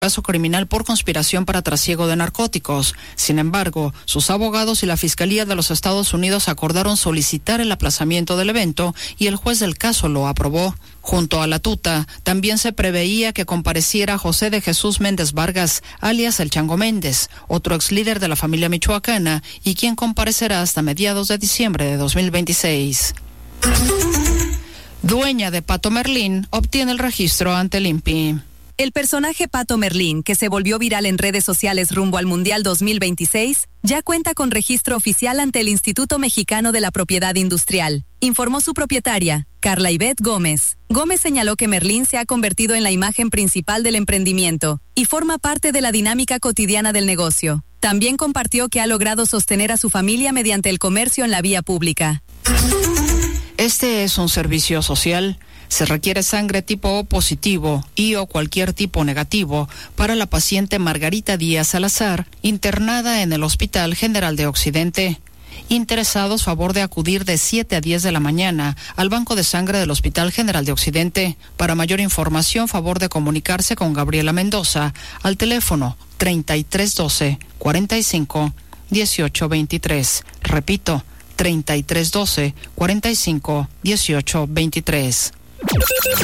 caso criminal por conspiración para trasiego de narcóticos. Sin embargo, sus abogados y la Fiscalía de los Estados Unidos acordaron solicitar el aplazamiento del evento y el juez del caso lo aprobó. Junto a la tuta, también se preveía que compareciera José de Jesús Méndez Vargas, alias El Chango Méndez, otro ex líder de la familia michoacana y quien comparecerá hasta mediados de diciembre de 2026. Dueña de Pato Merlín obtiene el registro ante el INPI. El personaje Pato Merlín, que se volvió viral en redes sociales rumbo al Mundial 2026, ya cuenta con registro oficial ante el Instituto Mexicano de la Propiedad Industrial, informó su propietaria, Carla Ivette Gómez. Gómez señaló que Merlín se ha convertido en la imagen principal del emprendimiento y forma parte de la dinámica cotidiana del negocio. También compartió que ha logrado sostener a su familia mediante el comercio en la vía pública. Este es un servicio social. Se requiere sangre tipo O positivo y o cualquier tipo negativo para la paciente Margarita Díaz Salazar, internada en el Hospital General de Occidente. Interesados, favor de acudir de 7 a 10 de la mañana al Banco de Sangre del Hospital General de Occidente. Para mayor información, favor de comunicarse con Gabriela Mendoza al teléfono 3312 45 18 23. Repito, 3312 45 18 23.